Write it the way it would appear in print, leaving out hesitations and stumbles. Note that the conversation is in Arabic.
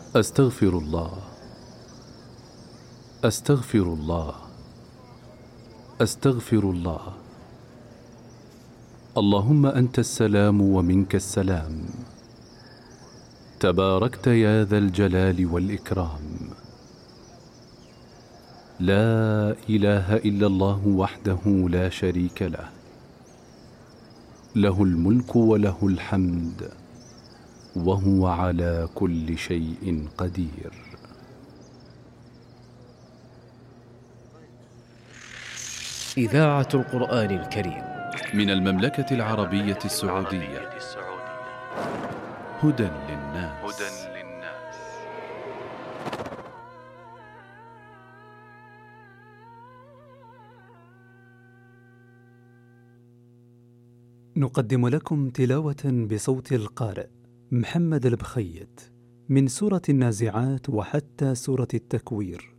أستغفر الله، أستغفر الله، أستغفر الله. اللهم أنت السلام ومنك السلام، تباركت يا ذا الجلال والإكرام. لا إله إلا الله وحده لا شريك له، له الملك وله الحمد وهو على كل شيء قدير. إذاعة القرآن الكريم من المملكة العربية السعودية. هدى للناس. نقدم لكم تلاوة بصوت القارئ محمد البخيت من سورة النازعات وحتى سورة التكوير،